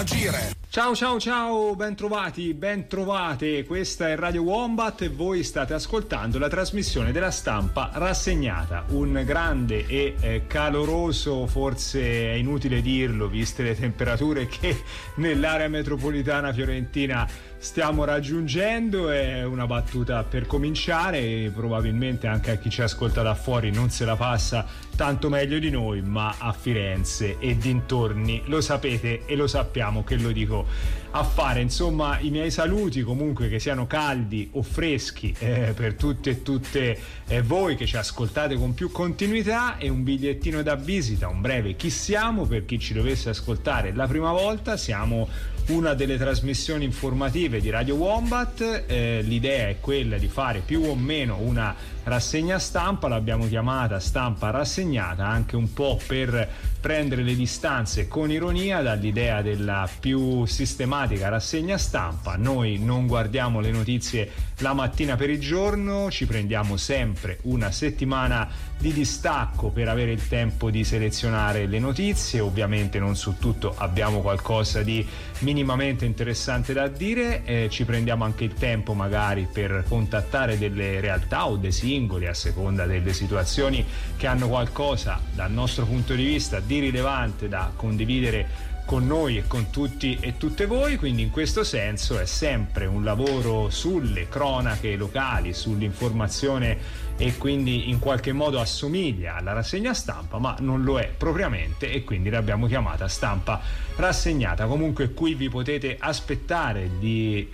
agire. Ciao, ben trovate, questa è Radio Wombat e voi state ascoltando la trasmissione della Stampa Rassegnata, un grande e caloroso, forse è inutile dirlo viste le temperature che nell'area metropolitana fiorentina stiamo raggiungendo. È una battuta per cominciare, probabilmente anche a chi ci ascolta da fuori non se la passa tanto meglio di noi, ma a Firenze e dintorni lo sapete e lo sappiamo che lo dico a fare. Insomma, i miei saluti, comunque che siano caldi o freschi, per tutte e tutte voi che ci ascoltate con più continuità, e un bigliettino da visita, un breve chi siamo per chi ci dovesse ascoltare la prima volta. Siamo una delle trasmissioni informative di Radio Wombat. L'idea è quella di fare più o meno una rassegna stampa, l'abbiamo chiamata Stampa Rassegnata anche un po' per prendere le distanze con ironia dall'idea della più sistematica rassegna stampa. Noi non guardiamo le notizie la mattina per il giorno, ci prendiamo sempre una settimana di distacco per avere il tempo di selezionare le notizie. Ovviamente non su tutto abbiamo qualcosa di minimamente interessante da dire, ci prendiamo anche il tempo magari per contattare delle realtà o dei singoli, a seconda delle situazioni, che hanno qualcosa dal nostro punto di vista di rilevante da condividere con noi e con tutti e tutte voi. Quindi in questo senso è sempre un lavoro sulle cronache locali, sull'informazione, e quindi in qualche modo assomiglia alla rassegna stampa, ma non lo è propriamente, e quindi l'abbiamo chiamata Stampa Rassegnata. Comunque qui vi potete aspettare di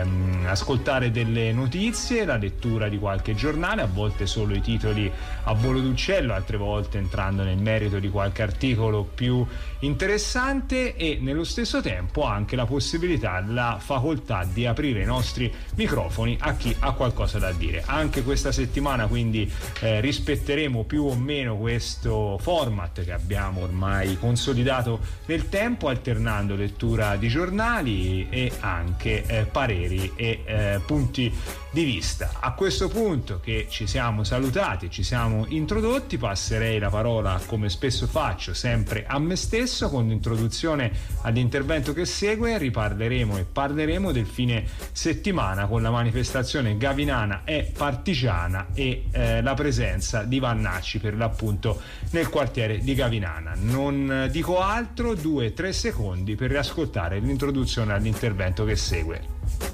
ascoltare delle notizie, la lettura di qualche giornale, a volte solo i titoli a volo d'uccello, altre volte entrando nel merito di qualche articolo più interessante, e nello stesso tempo anche la possibilità, la facoltà di aprire i nostri microfoni a chi ha qualcosa da dire. Anche questa settimana quindi rispetteremo più o meno questo format che abbiamo ormai consolidato nel tempo, alternando lettura di giornali e anche pareri e punti di vista. A questo punto che ci siamo salutati, ci siamo introdotti, passerei la parola, come spesso faccio, sempre a me stesso. Con l'introduzione all'intervento che segue riparleremo e parleremo del fine settimana con la manifestazione Gavinana e Partigiana e la presenza di Vannacci per l'appunto nel quartiere di Gavinana. Non dico altro, 2-3 secondi per riascoltare l'introduzione all'intervento che segue.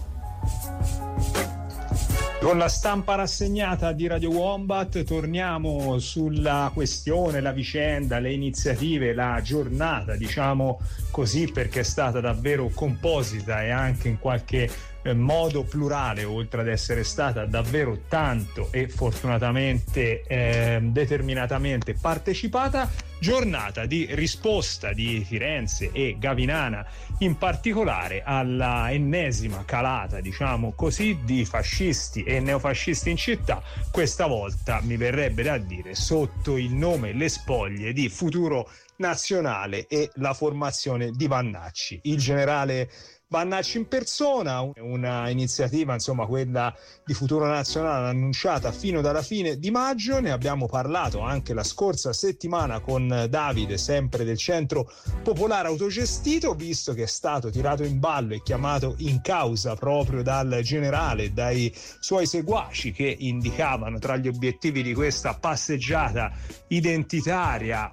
Con la Stampa Rassegnata di Radio Wombat torniamo sulla questione, la vicenda, le iniziative, la giornata, diciamo così, perché è stata davvero composita e anche in qualche modo plurale, oltre ad essere stata davvero tanto e fortunatamente determinatamente partecipata, giornata di risposta di Firenze e Gavinana in particolare alla ennesima calata, diciamo così, di fascisti e neofascisti in città, questa volta mi verrebbe da dire sotto il nome, le spoglie di Futuro Nazionale e la formazione di Vannacci. Il generale Vannacci in persona, una iniziativa, insomma quella di Futuro Nazionale, annunciata fino dalla fine di maggio. Ne abbiamo parlato anche la scorsa settimana con Davide, sempre del Centro Popolare Autogestito, visto che è stato tirato in ballo e chiamato in causa proprio dal generale, dai suoi seguaci, che indicavano tra gli obiettivi di questa passeggiata identitaria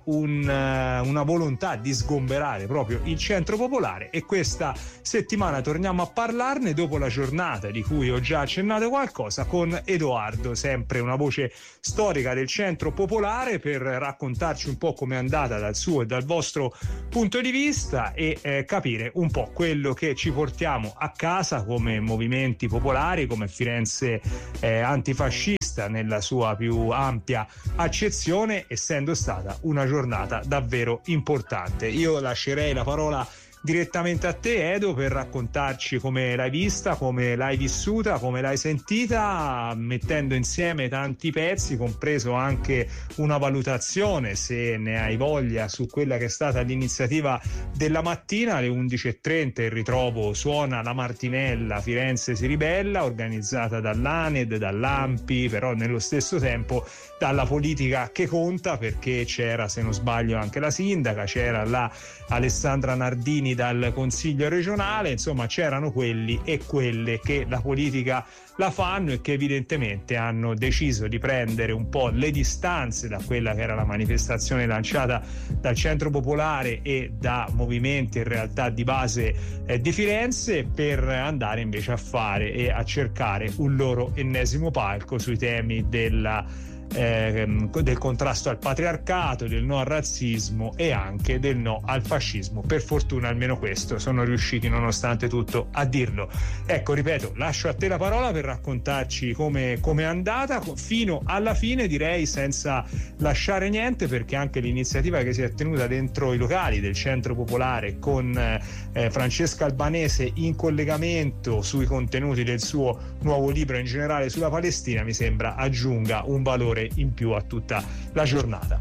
una volontà di sgomberare proprio il Centro Popolare. E questa settimana torniamo a parlarne dopo la giornata di cui ho già accennato qualcosa con Edoardo, sempre una voce storica del Centro Popolare, per raccontarci un po' com'è andata dal suo e dal vostro punto di vista e capire un po' quello che ci portiamo a casa come movimenti popolari, come Firenze antifascista nella sua più ampia accezione, essendo stata una giornata davvero importante. Io lascerei la parola direttamente a te, Edo, per raccontarci come l'hai vista, come l'hai vissuta, come l'hai sentita, mettendo insieme tanti pezzi, compreso anche una valutazione, se ne hai voglia, su quella che è stata l'iniziativa della mattina alle 11:30. Il ritrovo suona la Martinella, Firenze si ribella, organizzata dall'ANED, dall'AMPI, però nello stesso tempo dalla politica che conta, perché c'era, se non sbaglio, anche la sindaca, c'era la Alessandra Nardini temi dal Consiglio regionale, insomma c'erano quelli e quelle che la politica la fanno e che evidentemente hanno deciso di prendere un po' le distanze da quella che era la manifestazione lanciata dal Centro Popolare e da movimenti in realtà di base di Firenze, per andare invece a fare e a cercare un loro ennesimo palco sui temi del contrasto al patriarcato, del no al razzismo e anche del no al fascismo. Per fortuna almeno questo sono riusciti nonostante tutto a dirlo. Ecco, ripeto, lascio a te la parola per raccontarci come è andata fino alla fine, direi senza lasciare niente, perché anche l'iniziativa che si è tenuta dentro i locali del Centro Popolare con Francesca Albanese in collegamento sui contenuti del suo nuovo libro, in generale sulla Palestina, mi sembra aggiunga un valore in più a tutta la giornata.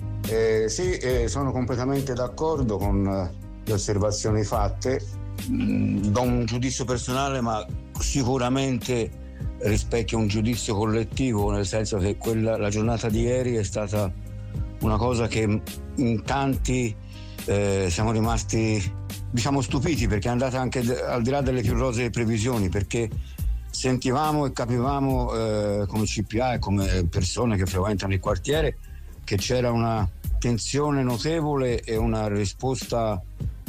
Sono completamente d'accordo con le osservazioni fatte. Do un giudizio personale, ma sicuramente rispecchia un giudizio collettivo, nel senso che la giornata di ieri è stata una cosa che in tanti siamo rimasti, diciamo, stupiti, perché è andata anche al di là delle più rosee previsioni, perché sentivamo e capivamo come CPA e come persone che frequentano il quartiere che c'era una tensione notevole e una risposta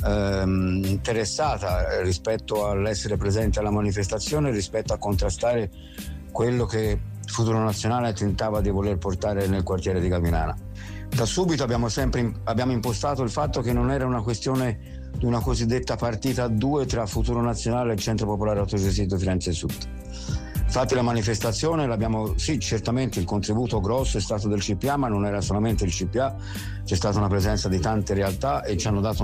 interessata rispetto all'essere presente alla manifestazione, rispetto a contrastare quello che Futuro Nazionale tentava di voler portare nel quartiere di Gavinana. Da subito abbiamo impostato il fatto che non era una questione di una cosiddetta partita a due tra Futuro Nazionale e il Centro Popolare Autogestito Firenze Sud. Infatti la manifestazione certamente il contributo grosso è stato del CPA, ma non era solamente il CPA, c'è stata una presenza di tante realtà e ci hanno dato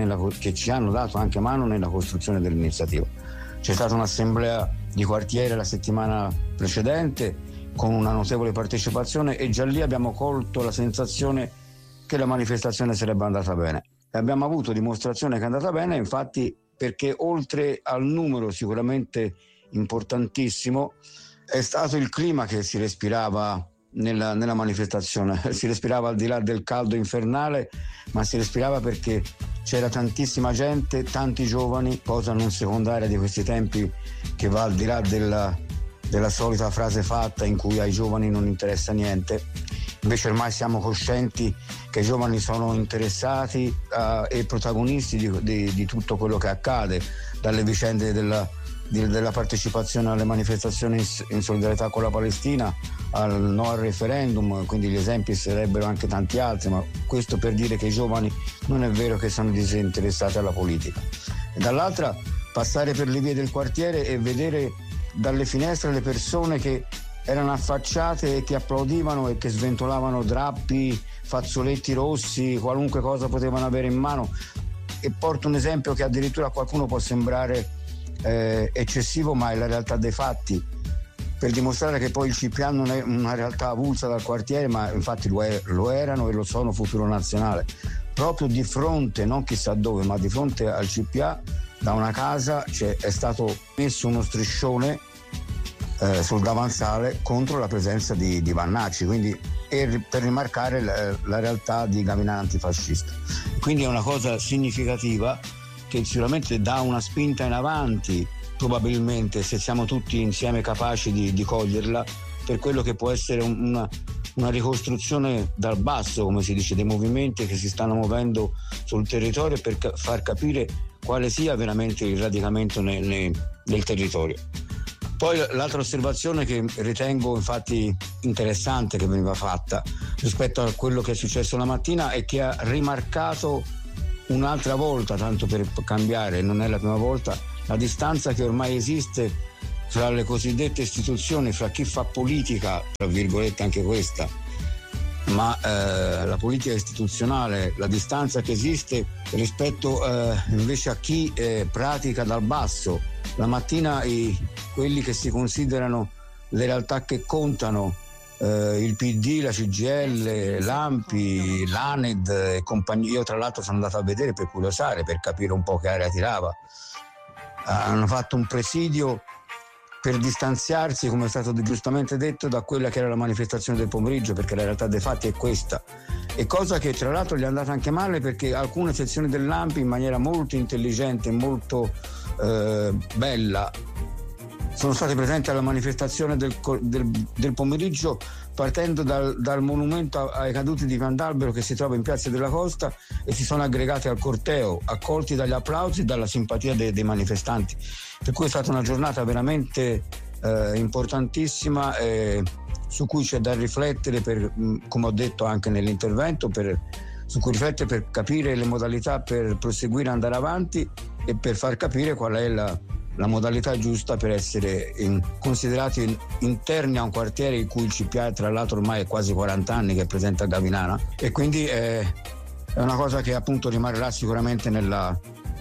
anche mano nella costruzione dell'iniziativa. C'è stata un'assemblea di quartiere la settimana precedente con una notevole partecipazione e già lì abbiamo colto la sensazione che la manifestazione sarebbe andata bene. E abbiamo avuto dimostrazione che è andata bene, infatti, perché oltre al numero sicuramente importantissimo è stato il clima che si respirava nella manifestazione. Si respirava al di là del caldo infernale, ma si respirava perché c'era tantissima gente, tanti giovani, cosa non secondaria di questi tempi, che va al di là della solita frase fatta in cui ai giovani non interessa niente. Invece ormai siamo coscienti che i giovani sono interessati e protagonisti di tutto quello che accade, dalle vicende della partecipazione alle manifestazioni in solidarietà con la Palestina al no al referendum, quindi gli esempi sarebbero anche tanti altri, ma questo per dire che i giovani non è vero che sono disinteressati alla politica. E dall'altra passare per le vie del quartiere e vedere dalle finestre le persone che erano affacciate e che applaudivano e che sventolavano drappi, fazzoletti rossi, qualunque cosa potevano avere in mano. E porto un esempio che addirittura a qualcuno può sembrare eccessivo, ma è la realtà dei fatti, per dimostrare che poi il CPA non è una realtà avulsa dal quartiere, ma infatti lo erano e lo sono Futuro Nazionale. Proprio di fronte, non chissà dove, ma di fronte al CPA, da una casa è stato messo uno striscione sul davanzale contro la presenza di Vannacci, quindi per rimarcare la realtà di Gavinana antifascista. Quindi è una cosa significativa che sicuramente dà una spinta in avanti, probabilmente, se siamo tutti insieme capaci di coglierla, per quello che può essere una ricostruzione dal basso, come si dice, dei movimenti che si stanno muovendo sul territorio, per far capire quale sia veramente il radicamento del territorio. Poi l'altra osservazione che ritengo infatti interessante che veniva fatta rispetto a quello che è successo la mattina è che ha rimarcato un'altra volta, tanto per cambiare, non è la prima volta, la distanza che ormai esiste fra le cosiddette istituzioni, fra chi fa politica, tra virgolette anche questa, ma la politica istituzionale, la distanza che esiste rispetto invece a chi pratica dal basso. La mattina quelli che si considerano le realtà che contano, il PD, la CGIL, l'ANPI, l'ANED e compagnia. Io tra l'altro sono andato a vedere per curiosare, per capire un po' che area tirava. Hanno fatto un presidio per distanziarsi, come è stato giustamente detto, da quella che era la manifestazione del pomeriggio, perché la realtà dei fatti è questa. E cosa che tra l'altro gli è andata anche male, perché alcune sezioni dell'ANPI in maniera molto intelligente, molto bella, sono state presenti alla manifestazione del pomeriggio, partendo dal monumento ai caduti di Candalbero che si trova in Piazza della Costa, e si sono aggregati al corteo, accolti dagli applausi e dalla simpatia dei manifestanti. Per cui è stata una giornata veramente importantissima, su cui c'è da riflettere, come ho detto anche nell'intervento, su cui riflettere per capire le modalità per proseguire, andare avanti, e per far capire qual è la modalità giusta per essere considerati interni a un quartiere in cui il CPA, tra l'altro, ormai è quasi 40 anni che è presente a Gavinana, e quindi è una cosa che appunto rimarrà sicuramente nella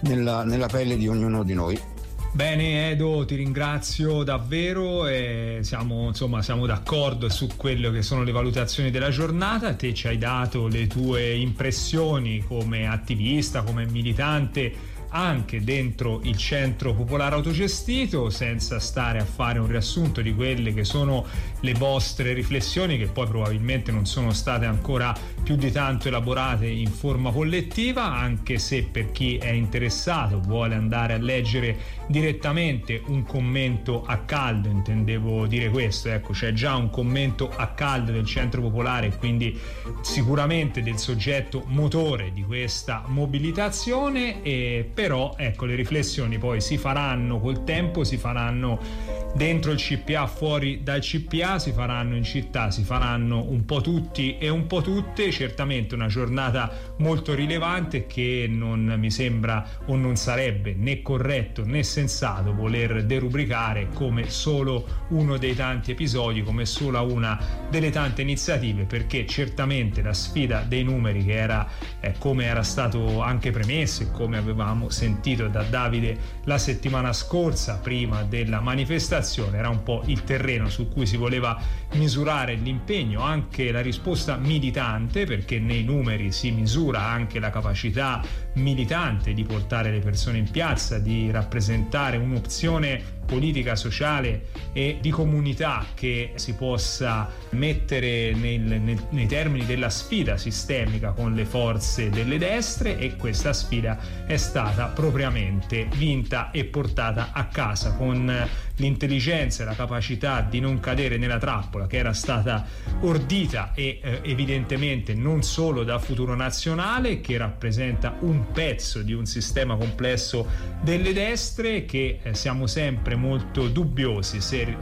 pelle di ognuno di noi. Bene Edo, ti ringrazio davvero, e siamo d'accordo su quello che sono le valutazioni della giornata. Te ci hai dato le tue impressioni come attivista, come militante anche dentro il centro popolare autogestito, senza stare a fare un riassunto di quelle che sono le vostre riflessioni, che poi probabilmente non sono state ancora più di tanto elaborate in forma collettiva, anche se per chi è interessato vuole andare a leggere direttamente un commento a caldo, intendevo dire questo, ecco, c'è già un commento a caldo del centro popolare, quindi sicuramente del soggetto motore di questa mobilitazione, però ecco, le riflessioni poi si faranno col tempo, si faranno dentro il CPA, fuori dal CPA, si faranno in città, si faranno un po' tutti e un po' tutte. Certamente una giornata molto rilevante che non mi sembra, o non sarebbe né corretto né sensato voler derubricare come solo uno dei tanti episodi, come sola una delle tante iniziative, perché certamente la sfida dei numeri, che era come era stato anche premesso e come avevamo sentito da Davide la settimana scorsa prima della manifestazione, era un po' il terreno su cui si voleva misurare l'impegno, anche la risposta militante, perché nei numeri si misura anche la capacità militante di portare le persone in piazza, di rappresentare un'opzione politica, sociale e di comunità che si possa mettere nei termini della sfida sistemica con le forze delle destre, e questa sfida è stata propriamente vinta e portata a casa con l'intelligenza e la capacità di non cadere nella trappola che era stata ordita e evidentemente non solo da Futuro Nazionale, che rappresenta un pezzo di un sistema complesso delle destre, che siamo sempre molto dubbiosi se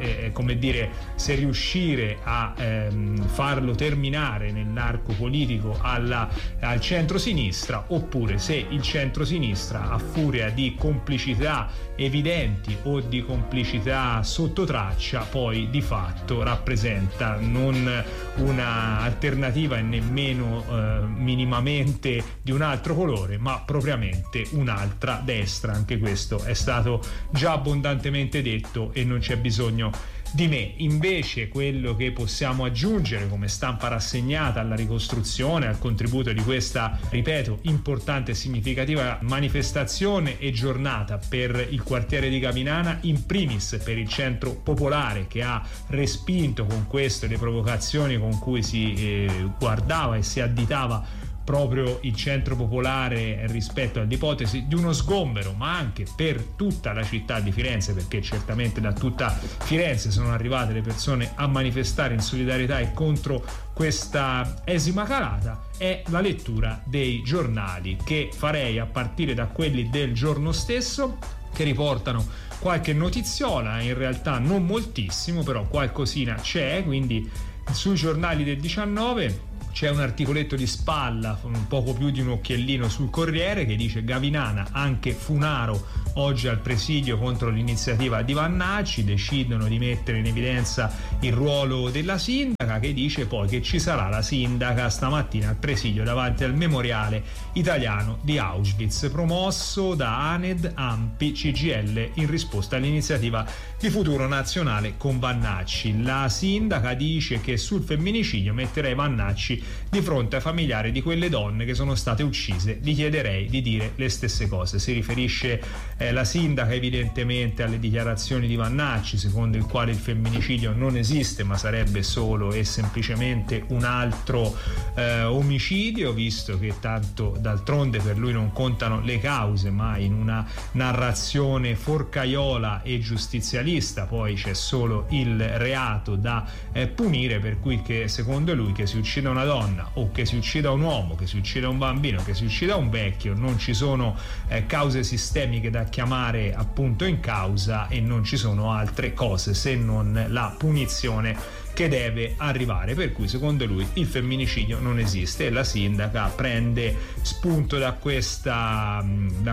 riuscire a farlo terminare nell'arco politico al centro-sinistra, oppure se il centro-sinistra, a furia di complicità evidenti o di complicità sotto traccia, poi di fatto rappresenta non una alternativa e nemmeno minimamente di un altro colore, ma propriamente un'altra destra. Anche questo è stato già abbondantemente detto e non c'è bisogno di me. Invece quello che possiamo aggiungere come stampa rassegnata alla ricostruzione, al contributo di questa, ripeto, importante e significativa manifestazione e giornata per il quartiere di Gavinana, in primis per il centro popolare, che ha respinto con questo le provocazioni con cui si guardava e si additava proprio il centro popolare rispetto all'ipotesi di uno sgombero, ma anche per tutta la città di Firenze, perché certamente da tutta Firenze sono arrivate le persone a manifestare in solidarietà e contro questa esima calata, è la lettura dei giornali, che farei a partire da quelli del giorno stesso, che riportano qualche notiziola, in realtà non moltissimo, però qualcosina c'è. Quindi sui giornali del 19 c'è un articoletto di spalla, un poco più di un occhiellino, sul Corriere, che dice: Gavinana, anche Funaro oggi al presidio contro l'iniziativa di Vannacci, decidono di mettere in evidenza il ruolo della sindaca, che dice poi che ci sarà la sindaca stamattina al presidio davanti al memoriale italiano di Auschwitz, promosso da ANED, ANPI, CGIL in risposta all'iniziativa di Futuro Nazionale con Vannacci. La sindaca dice che sul femminicidio metterei Vannacci Vannacci di fronte ai familiari di quelle donne che sono state uccise. Gli chiederei di dire le stesse cose. Si riferisce la sindaca evidentemente alle dichiarazioni di Vannacci, secondo il quale il femminicidio non esiste ma sarebbe solo e semplicemente un altro omicidio, visto che tanto d'altronde per lui non contano le cause, ma in una narrazione forcaiola e giustizialista poi c'è solo il reato da punire, per cui che secondo lui che si uccida una donna o che si uccida un uomo, che si uccida un bambino, che si uccida un vecchio, non ci sono cause sistemiche da chiamare appunto in causa e non ci sono altre cose se non la punizione che deve arrivare, per cui secondo lui il femminicidio non esiste. E la sindaca prende spunto da questa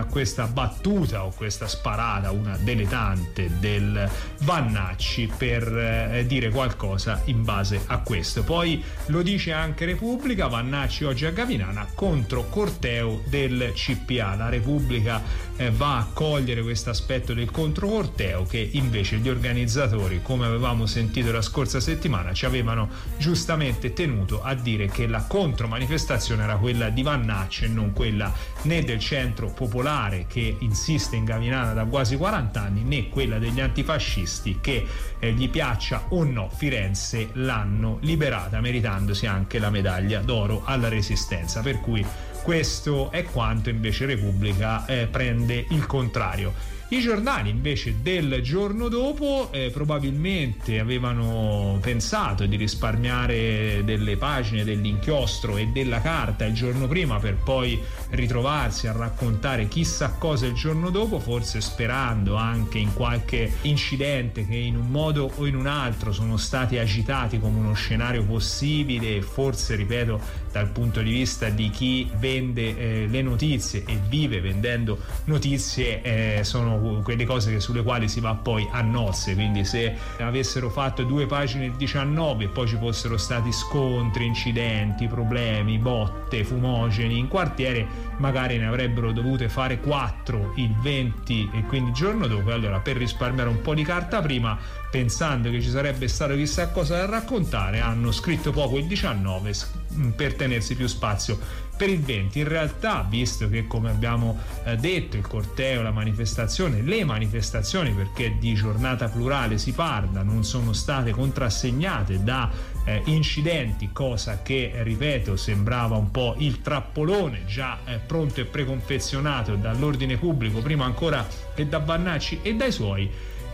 battuta o questa sparata, una delle tante del Vannacci, per dire qualcosa in base a questo. Poi lo dice anche Repubblica: Vannacci oggi a Gavinana contro corteo del CPA. La Repubblica va a cogliere questo aspetto del controcorteo che invece gli organizzatori, come avevamo sentito la scorsa settimana, ci avevano giustamente tenuto a dire che la contromanifestazione era quella di Vannacci e non quella né del Centro Popolare, che insiste in Gavinana da quasi 40 anni, né quella degli antifascisti che, gli piaccia o no, Firenze l'hanno liberata meritandosi anche la medaglia d'oro alla Resistenza. Per cui questo è quanto. Invece Repubblica prende il contrario. I giornali invece del giorno dopo probabilmente avevano pensato di risparmiare delle pagine dell'inchiostro e della carta il giorno prima per poi ritrovarsi a raccontare chissà cosa il giorno dopo, forse sperando anche in qualche incidente che in un modo o in un altro sono stati agitati come uno scenario possibile, forse, ripeto, dal punto di vista di chi vende le notizie e vive vendendo notizie, sono quelle cose sulle quali si va poi a nozze. Quindi se avessero fatto 2 pagine il 19 e poi ci fossero stati scontri, incidenti, problemi, botte, fumogeni in quartiere, magari ne avrebbero dovute fare 4 il 20 e quindi il giorno dopo. Allora, per risparmiare un po' di carta prima, pensando che ci sarebbe stato chissà cosa da raccontare, hanno scritto poco il 19 per tenersi più spazio per il 20. In realtà, visto che, come abbiamo detto, il corteo, la manifestazione, le manifestazioni, perché di giornata plurale si parla, non sono state contrassegnate da incidenti, cosa che, ripeto, sembrava un po' il trappolone già pronto e preconfezionato dall'ordine pubblico, prima ancora che da Vannacci e dai suoi.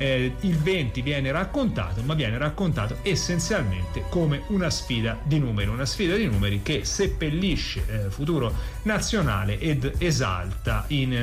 Il 20 viene raccontato, ma viene raccontato essenzialmente come una sfida di numeri che seppellisce Futuro Nazionale ed esalta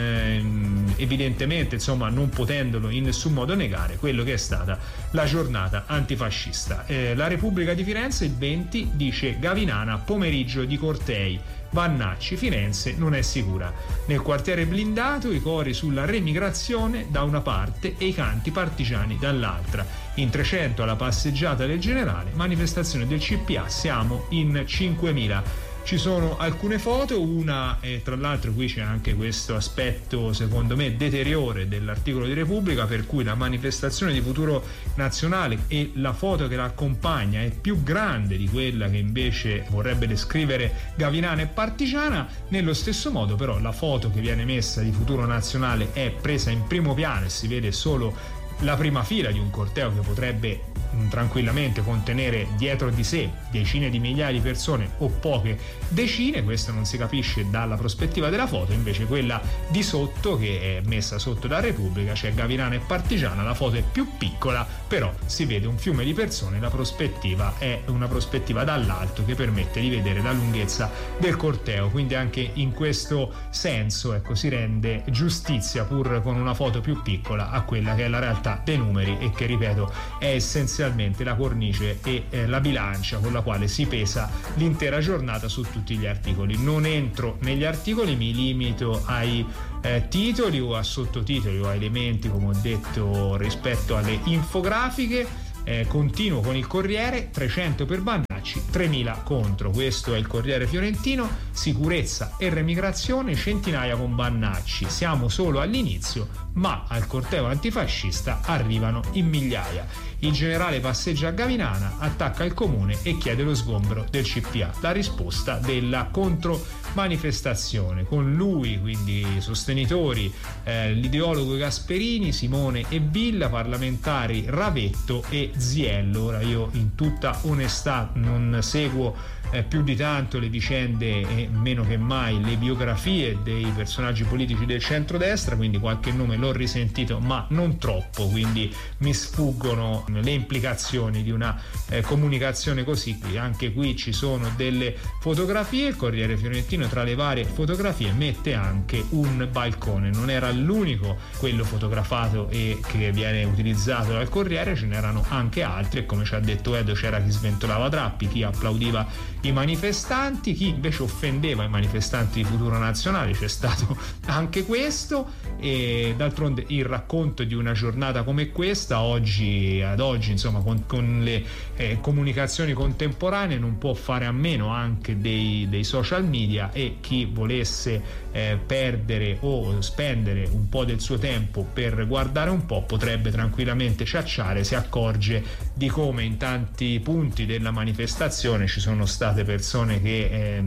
evidentemente, insomma, non potendolo in nessun modo negare, quello che è stata la giornata antifascista. La Repubblica di Firenze il 20 dice: Gavinana, pomeriggio di cortei, Vannacci, Firenze non è sicura. Nel quartiere blindato i cori sulla remigrazione da una parte e i canti partigiani dall'altra. In 300 alla passeggiata del generale, manifestazione del CPA, siamo in 5.000. Ci sono alcune foto, una tra l'altro qui c'è anche questo aspetto secondo me deteriore dell'articolo di Repubblica, per cui la manifestazione di Futuro Nazionale e la foto che la accompagna è più grande di quella che invece vorrebbe descrivere Gavinana e partigiana. Nello stesso modo però la foto che viene messa di Futuro Nazionale è presa in primo piano e si vede solo la prima fila di un corteo che potrebbe tranquillamente contenere dietro di sé decine di migliaia di persone o poche decine. Questo non si capisce dalla prospettiva della foto. Invece quella di sotto, che è messa sotto da Repubblica, c'è Gavinana e partigiana, la foto è più piccola, però si vede un fiume di persone, la prospettiva è una prospettiva dall'alto che permette di vedere la lunghezza del corteo, quindi anche in questo senso, ecco, si rende giustizia, pur con una foto più piccola, a quella che è la realtà dei numeri e che, ripeto, è essenzialmente la cornice e la bilancia con la quale si pesa l'intera giornata su tutti gli articoli. Non entro negli articoli, mi limito ai titoli o a sottotitoli o a elementi, come ho detto, rispetto alle infografiche. Continuo con il Corriere: 300 per Vannacci, 3.000 contro. Questo è il Corriere Fiorentino. Sicurezza e remigrazione, centinaia con Bannacci. Siamo solo all'inizio, ma al corteo antifascista arrivano in migliaia. Il generale passeggia a Gavinana, attacca il comune e chiede lo sgombero del CPA. La risposta della contromanifestazione. Con lui, quindi sostenitori, l'ideologo Gasperini, Simone e Villa, parlamentari Ravetto e Ziello. Ora io in tutta onestà non seguo più di tanto le vicende e meno che mai le biografie dei personaggi politici del centrodestra, quindi qualche nome l'ho risentito ma non troppo, quindi mi sfuggono le implicazioni di una comunicazione così. Anche qui ci sono delle fotografie. Il Corriere Fiorentino tra le varie fotografie mette anche un balcone. Non era l'unico quello fotografato e che viene utilizzato dal Corriere, ce n'erano anche altri e come ci ha detto Edo c'era chi sventolava drappi, chi applaudiva i manifestanti, chi invece offendeva i manifestanti di Futuro Nazionale. C'è stato anche questo. E d'altronde il racconto di una giornata come questa ad oggi insomma con le comunicazioni contemporanee non può fare a meno anche dei social media, e chi volesse perdere o spendere un po' del suo tempo per guardare un po' potrebbe tranquillamente ciacciare. Si accorge di come in tanti punti della manifestazione ci sono state persone che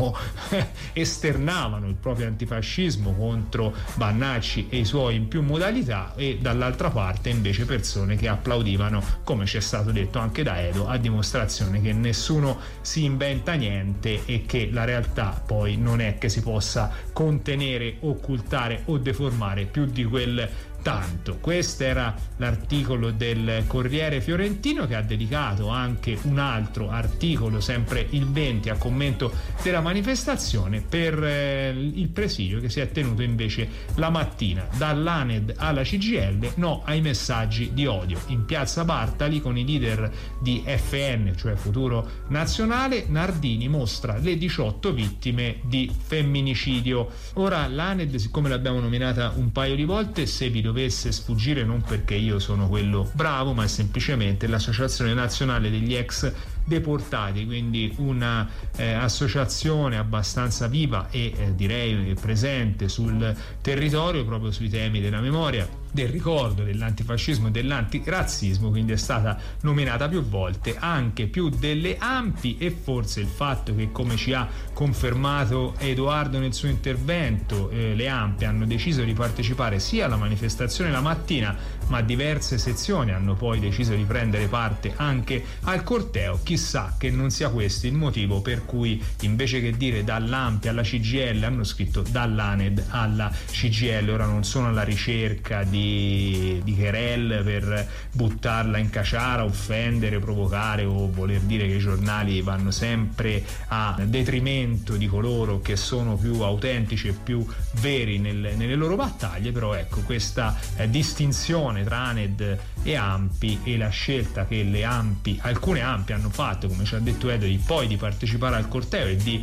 esternavano il proprio antifascismo contro Bannacci e i suoi in più modalità, e dall'altra parte invece persone che applaudivano, come ci è stato detto anche da Edo, a dimostrazione che nessuno si inventa niente e che la realtà poi non è che si possa contenere, occultare o deformare più di quel tanto. Questo era l'articolo del Corriere Fiorentino, che ha dedicato anche un altro articolo, sempre il 20, a commento della manifestazione per il presidio che si è tenuto invece la mattina. Dall'ANED alla CGIL, no ai messaggi di odio. In piazza Bartali con i leader di FN, cioè Futuro Nazionale, Nardini mostra le 18 vittime di femminicidio. Ora l'ANED, siccome l'abbiamo nominata un paio di volte, se vi dovesse sfuggire, non perché io sono quello bravo, ma è semplicemente l'Associazione Nazionale degli Ex Deportati, quindi una associazione abbastanza viva e direi presente sul territorio proprio sui temi della memoria, del ricordo, dell'antifascismo e dell'antirazzismo, quindi è stata nominata più volte, anche più delle ANPI. E forse il fatto che, come ci ha confermato Edoardo nel suo intervento, le ANPI hanno deciso di partecipare sia alla manifestazione la mattina, ma diverse sezioni hanno poi deciso di prendere parte anche al corteo. Chissà che non sia questo il motivo per cui invece che dire dall'ANPI alla CGIL hanno scritto dall'ANED alla CGIL. Ora non sono alla ricerca di querelle per buttarla in caciara, offendere, provocare o voler dire che i giornali vanno sempre a detrimento di coloro che sono più autentici e più veri nelle loro battaglie. Però ecco, questa distinzione tra ANED e ANPI e la scelta che alcune ANPI hanno fatto, come ci ha detto Edo, di partecipare al corteo e di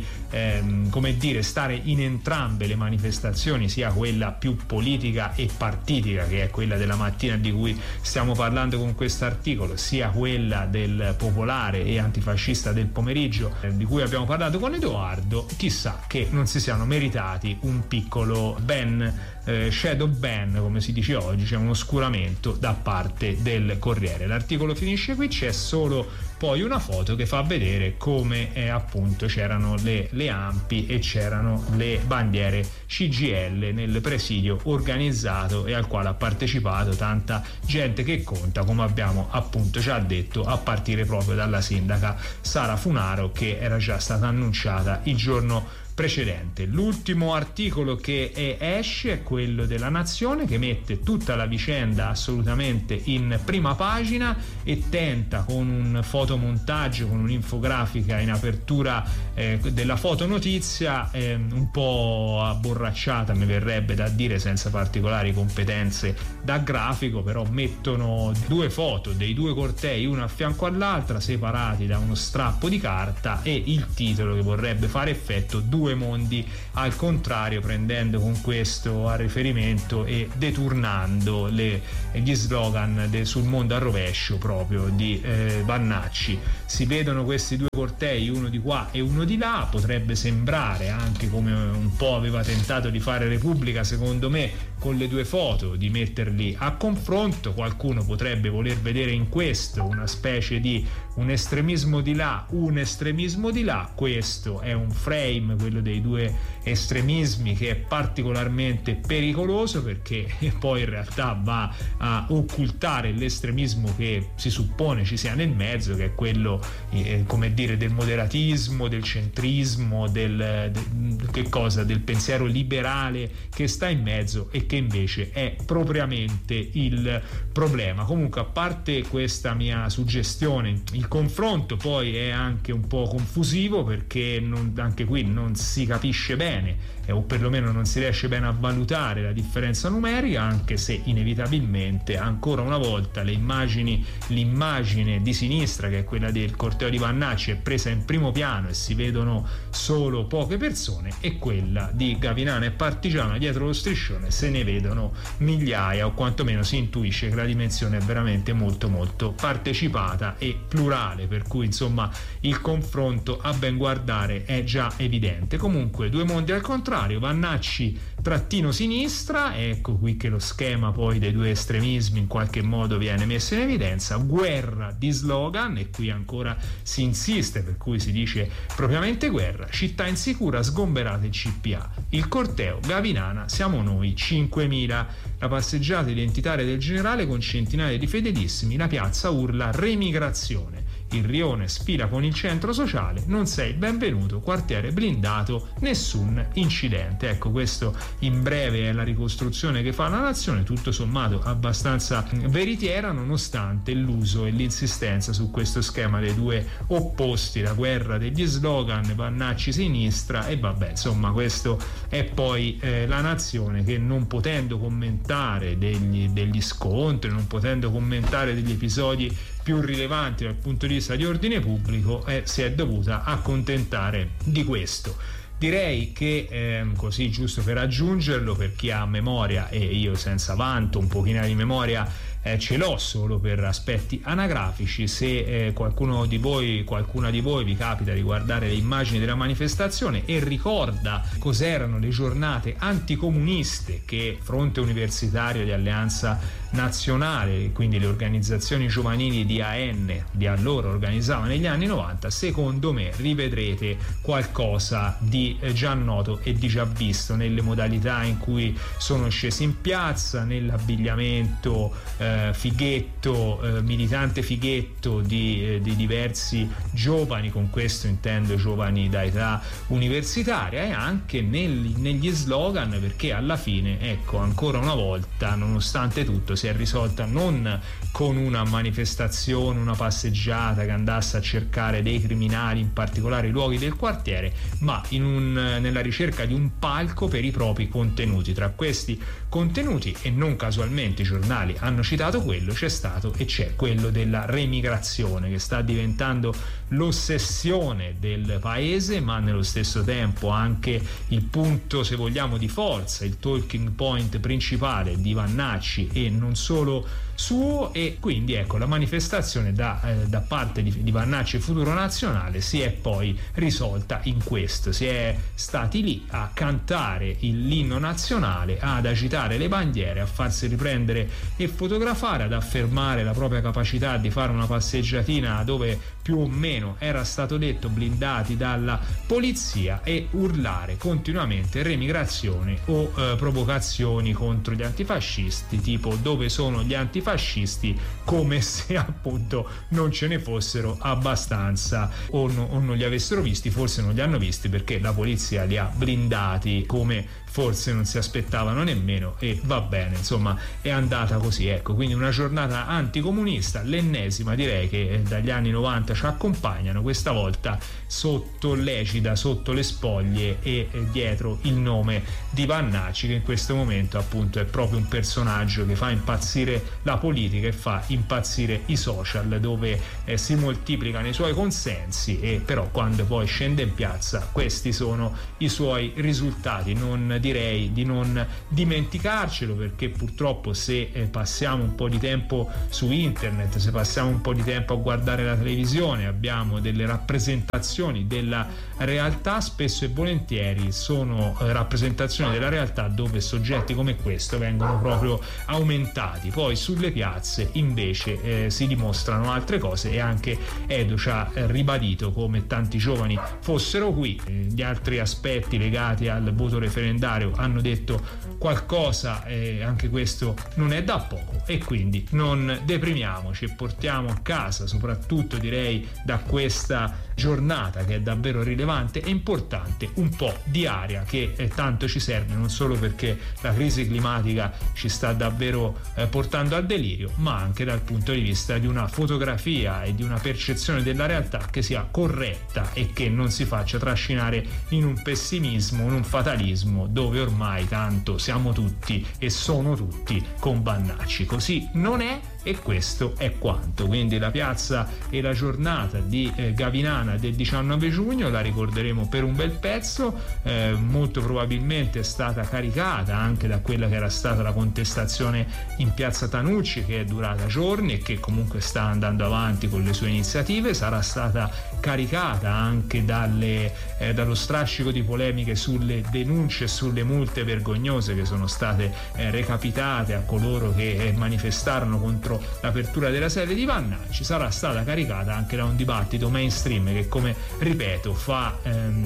stare in entrambe le manifestazioni, sia quella più politica e partitica, che è quella della mattina di cui stiamo parlando con questo articolo, sia quella del popolare e antifascista del pomeriggio, di cui abbiamo parlato con Edoardo. Chissà che non si siano meritati un piccolo shadow ban, come si dice oggi, cioè un oscuramento da parte del Corriere. L'articolo finisce qui, c'è solo poi una foto che fa vedere come appunto c'erano le ANPI e c'erano le bandiere CGIL nel presidio organizzato e al quale ha partecipato tanta gente che conta, come abbiamo appunto già detto, a partire proprio dalla sindaca Sara Funaro, che era già stata annunciata il giorno precedente. L'ultimo articolo che esce è quello della Nazione, che mette tutta la vicenda assolutamente in prima pagina e tenta, con un fotomontaggio, con un'infografica in apertura della fotonotizia, un po' abborracciata, mi verrebbe da dire, senza particolari competenze da grafico, però mettono due foto dei due cortei, una a fianco all'altra, separati da uno strappo di carta, e il titolo che vorrebbe fare effetto: due due mondi al contrario, prendendo con questo a riferimento e deturnando gli slogan sul mondo al rovescio proprio di Vannacci. Si vedono questi due cortei, uno di qua e uno di là, potrebbe sembrare, anche come un po' aveva tentato di fare Repubblica, secondo me, con le due foto, di metterli a confronto. Qualcuno potrebbe voler vedere in questo una specie di un estremismo di là, un estremismo di là. Questo è un frame, quello dei due estremismi, che è particolarmente pericoloso, perché poi in realtà va a occultare l'estremismo che si suppone ci sia nel mezzo, che è quello come dire del moderatismo, del centrismo, del pensiero liberale che sta in mezzo e che invece è propriamente il problema. Comunque, a parte questa mia suggestione, il confronto poi è anche un po' confusivo, perché anche qui non si capisce bene, o perlomeno non si riesce bene a valutare la differenza numerica, anche se inevitabilmente ancora una volta l'immagine di sinistra, che è quella del corteo di Vannacci, è presa in primo piano e si vedono solo poche persone, e quella di Gavinana e Partigiano dietro lo striscione se ne vedono migliaia, o quantomeno si intuisce che la dimensione è veramente molto molto partecipata e plurale, per cui insomma il confronto a ben guardare è già evidente. Comunque, due mondi al contrario, Vannacci trattino sinistra, ecco qui che lo schema poi dei due estremismi in qualche modo viene messo in evidenza, guerra di slogan, e qui ancora si insiste, per cui si dice propriamente guerra, città insicura, sgomberate il CPA, il corteo Gavinana, siamo noi 5.000, la passeggiata identitaria del generale con centinaia di fedelissimi, la piazza urla remigrazione, il rione sfila con il centro sociale, non sei benvenuto, quartiere blindato, nessun incidente. Ecco, questo in breve è la ricostruzione che fa la Nazione, tutto sommato abbastanza veritiera, nonostante l'uso e l'insistenza su questo schema dei due opposti, la guerra degli slogan, Vannacci sinistra, e vabbè, insomma, questo è poi la Nazione, che non potendo commentare degli scontri, non potendo commentare degli episodi più rilevanti dal punto di vista di ordine pubblico, si è dovuta accontentare di questo. Direi che così, giusto per aggiungerlo, per chi ha memoria, e io senza vanto un pochino di memoria ce l'ho solo per aspetti anagrafici, se qualcuna di voi vi capita di guardare le immagini della manifestazione e ricorda cos'erano le giornate anticomuniste che Fronte Universitario di Alleanza Nazionale, quindi le organizzazioni giovanili di AN di allora organizzavano negli anni 90, secondo me rivedrete qualcosa di già noto e di già visto nelle modalità in cui sono scesi in piazza, nell'abbigliamento fighetto, militante fighetto di diversi giovani, con questo intendo giovani da età universitaria, e anche negli slogan, perché alla fine, ecco, ancora una volta, nonostante tutto, si è risolta non con una manifestazione, una passeggiata che andasse a cercare dei criminali, in particolare i luoghi del quartiere, ma nella ricerca di un palco per i propri contenuti. Tra questi contenuti, e non casualmente i giornali hanno citato quello, c'è stato e c'è quello della remigrazione, che sta diventando l'ossessione del paese, ma nello stesso tempo anche il punto, se vogliamo, di forza, il talking point principale di Vannacci e non solo suo. E quindi ecco, la manifestazione da parte di Vannacci e Futuro Nazionale si è poi risolta in questo: si è stati lì a cantare l'inno nazionale, ad agitare le bandiere, a farsi riprendere e fotografare, ad affermare la propria capacità di fare una passeggiatina dove più o meno era stato detto blindati dalla polizia, e urlare continuamente remigrazione o provocazioni contro gli antifascisti, tipo dove sono gli antifascisti, come se appunto non ce ne fossero abbastanza o non li avessero visti. Forse non li hanno visti perché la polizia li ha blindati come forse non si aspettavano nemmeno, e va bene, insomma è andata così, ecco. Quindi una giornata anticomunista, l'ennesima, direi, che dagli anni 90 ci accompagnano, questa volta sotto l'egida, sotto le spoglie e dietro il nome di Vannacci, che in questo momento appunto è proprio un personaggio che fa impazzire la politica e fa impazzire i social, dove si moltiplicano i suoi consensi, e però quando poi scende in piazza questi sono i suoi risultati. Non direi di non dimenticarcelo, perché purtroppo se passiamo un po' di tempo su internet, se passiamo un po' di tempo a guardare la televisione, abbiamo delle rappresentazioni della realtà, spesso e volentieri sono rappresentazioni della realtà dove soggetti come questo vengono proprio aumentati. Poi sulle piazze invece si dimostrano altre cose, e anche Edo ci ha ribadito come tanti giovani fossero qui. Gli altri aspetti legati al voto referendario hanno detto qualcosa, anche questo non è da poco, e quindi non deprimiamoci e portiamo a casa, soprattutto direi da questa giornata che è davvero rilevante e importante, un po' di aria che tanto ci serve, non solo perché la crisi climatica ci sta davvero portando al delirio, ma anche dal punto di vista di una fotografia e di una percezione della realtà che sia corretta e che non si faccia trascinare in un pessimismo, in un fatalismo, dove ormai tanto siamo tutti e sono tutti con Vannacci. Così non è, e questo è quanto. Quindi la piazza e la giornata di Gavinana del 19 giugno la ricorderemo per un bel pezzo, molto probabilmente è stata caricata anche da quella che era stata la contestazione in piazza Tanucci, che è durata giorni e che comunque sta andando avanti con le sue iniziative. Sarà stata caricata anche dallo strascico di polemiche sulle denunce e sulle multe vergognose che sono state recapitate a coloro che manifestarono contro l'apertura della sede di Vannacci. Sarà stata caricata anche da un dibattito mainstream che, come ripeto, fa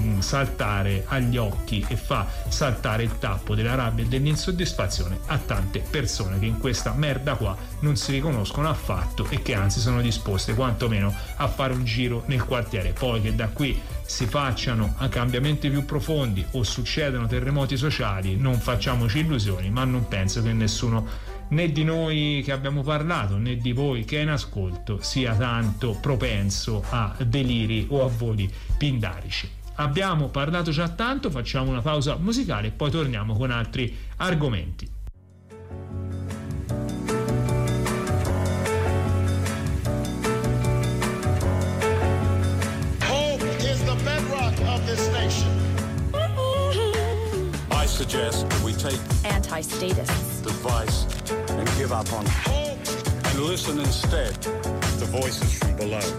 saltare agli occhi e fa saltare il tappo della rabbia e dell'insoddisfazione a tante persone che in questa merda qua non si riconoscono affatto e che anzi sono disposte quantomeno a fare un giro nel quartiere. Poi che da qui si facciano a cambiamenti più profondi o succedano terremoti sociali, non facciamoci illusioni, ma non penso che nessuno, né di noi che abbiamo parlato né di voi che è in ascolto, sia tanto propenso a deliri o a voli pindarici. Abbiamo parlato già tanto, facciamo una pausa musicale e poi torniamo con altri argomenti. I suggest we take anti-statists advice and give up on hope and listen instead to voices from below.